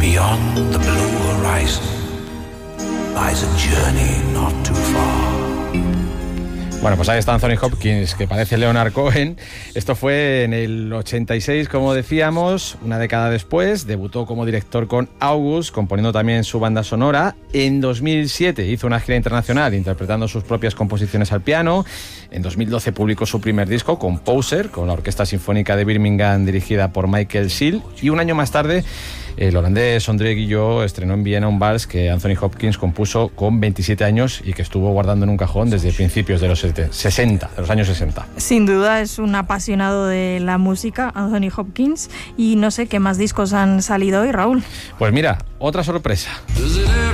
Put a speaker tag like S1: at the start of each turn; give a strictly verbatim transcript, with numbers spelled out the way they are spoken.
S1: Beyond the blue horizon lies a journey not too far.
S2: Bueno, pues ahí está Anthony Hopkins, que parece Leonard Cohen. Esto fue en el ochenta y seis, como decíamos, una década después. Debutó como director con August, componiendo también su banda sonora. En dos mil siete hizo una gira internacional interpretando sus propias composiciones al piano. En dos mil doce publicó su primer disco, Composer, con la Orquesta Sinfónica de Birmingham dirigida por Michael Seal. Y un año más tarde, el holandés Ondrej Guillot estrenó en Viena un vals que Anthony Hopkins compuso con veintisiete años y que estuvo guardando en un cajón desde principios de los sesenta, de los años sesenta.
S3: Sin duda es un apasionado de la música, Anthony Hopkins, y no sé qué más discos han salido hoy, Raúl.
S2: Pues mira, otra sorpresa.